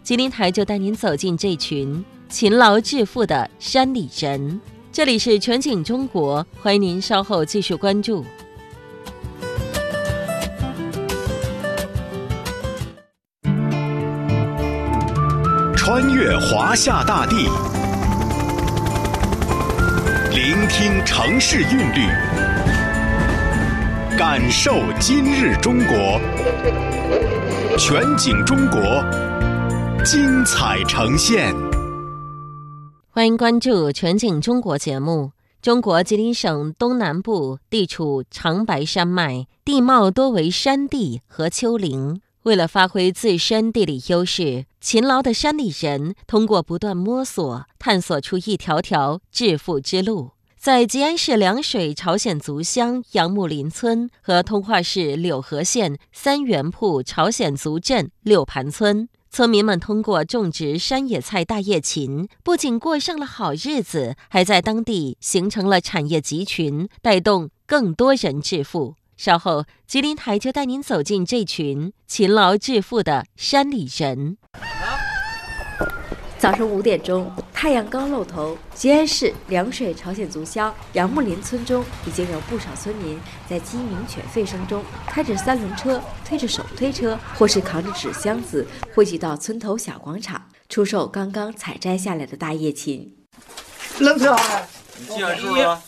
吉林台就带您走进这群勤劳致富的山里人。这里是全景中国，欢迎您稍后继续关注。 穿越华夏大地，聆听城市韵律，感受今日中国。全景中国，精彩呈现。 欢迎关注全景中国节目。中国吉林省东南部地处长白山脉，地貌多为山地和丘陵。为了发挥自身地理优势，勤劳的山里人通过不断摸索，探索出一条条致富之路。在吉安市凉水朝鲜族乡杨木林村和通化市柳河县三元铺朝鲜族镇六盘村，村民们通过种植山野菜大叶芹，不仅过上了好日子，还在当地形成了产业集群，带动更多人致富。稍后，吉林台就带您走进这群勤劳致富的山里人。 早上5点钟，太阳刚露头，吉安市凉水朝鲜族乡杨木林村中已经有不少村民在鸡鸣犬吠声中，开着3轮车，推着手推车，或是扛着纸箱子，汇聚到村头小广场，出售刚刚采摘下来的大叶芹。 冷车， 你记下数了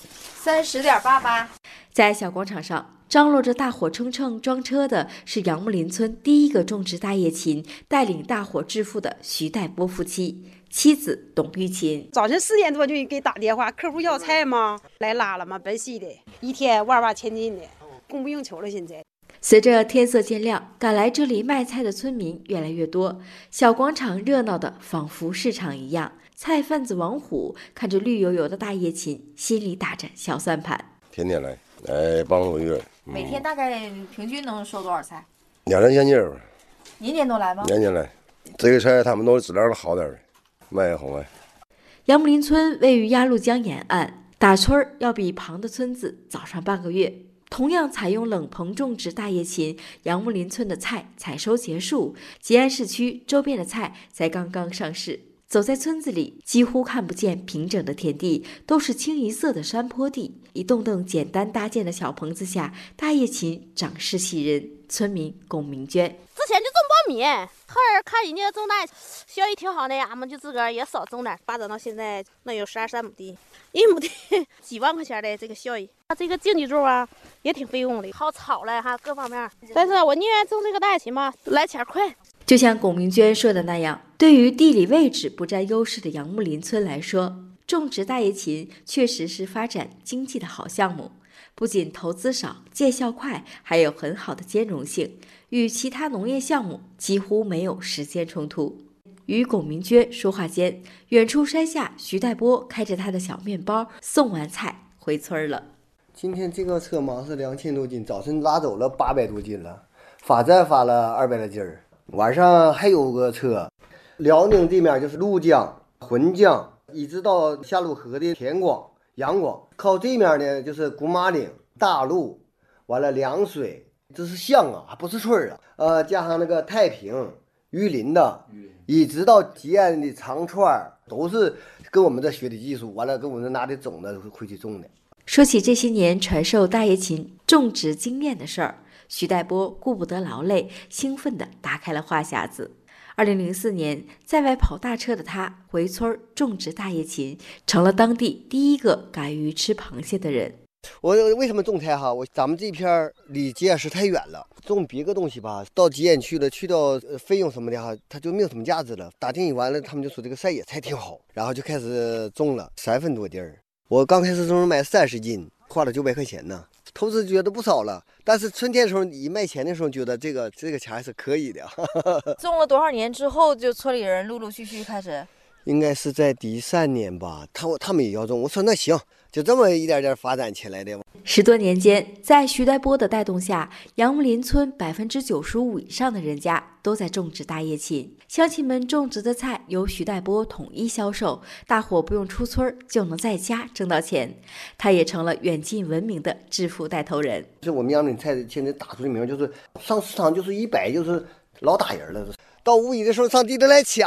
？30.88。 在小广场上，张罗着大伙称称装车的是杨木林村第一个种植大叶芹、带领大伙致富的徐代波夫妻，妻子董玉琴。 早晨4点多就给打电话，客户要菜吗？来拉了吗？本溪的，一天万万千金的，供不应求了。现在随着天色渐亮，赶来这里卖菜的村民越来越多，小广场热闹的仿佛市场一样。菜贩子王虎看着绿油油的大叶芹，心里打着小算盘。 天天来帮我月， 每天大概平均能收多少菜 ？2、3千斤吧。 年年都来吗？ 年年来，这个菜他们都质量好点的，卖也好卖。 杨木林村位于鸭绿江沿岸，打村要比旁的村子早上半个月。同样采用冷棚种植大叶芹，杨木林村的菜采收结束，吉安市区周边的菜才刚刚上市。走在村子里，几乎看不见平整的田地，都是清一色的山坡地。一栋栋简单搭建的小棚子下，大叶芹长势喜人。村民龚明娟之前就种苞米，后来看人家种那效益挺好的，俺们就自个儿也少种点，发展到现在那有12、13亩地，1亩地几万块钱的这个效益。这个经济住啊也挺费用的，好草了哈，各方面。但是我宁愿种这个大叶芹吧，来钱快。 就像龚明娟说的那样，对于地理位置不占优势的杨木林村来说，种植大叶芹确实是发展经济的好项目。不仅投资少、见效快，还有很好的兼容性，与其他农业项目几乎没有时间冲突。与龚明娟说话间，远处山下徐代波开着他的小面包，送完菜回村了。 今天这个车忙是2000多斤，早晨拉走了800多斤了，发债发了200来斤儿。晚上还有个车，辽宁这面就是怒江、浑江，一直到下鲁河的田广、阳广，靠这面呢就是古马岭、大路，完了凉水，这是乡啊，还不是村啊。加上那个太平、榆林的，一直到吉安的长串，都是跟我们这学的技术，完了跟我们拿的种子回去种的。 说起这些年传授大叶芹种植经验的事儿，徐代波顾不得劳累，兴奋地打开了话匣子。2004年，在外跑大车的他回村种植大叶芹，成了当地第一个敢于吃螃蟹的人。 我为什么种菜哈？咱们这片离吉安市太远了，种别个东西吧，到吉安去了，去到费用什么的哈，它就没有什么价值了。打听完了，他们就说这个晒野菜挺好，然后就开始种了3分多地儿。我刚开始时候买30斤，花了900块钱呢。投资觉得不少了，但是春天的时候一卖钱的时候，觉得这个钱还是可以的。 种了多少年之后，就村里人陆陆续续开始？ 应该是在第3年吧，他们也要种，我说那行，就这么一点点发展起来的。 10多年间，在徐代波的带动下，杨木林村95%以上的人家都在种植大叶芹。乡亲们种植的菜由徐代波统一销售，大伙不用出村就能在家挣到钱。他也成了远近闻名的致富带头人。 就我们杨木林菜现在打出的名，就是上市场就是100，就是老打人了。到5一的时候上地里来抢，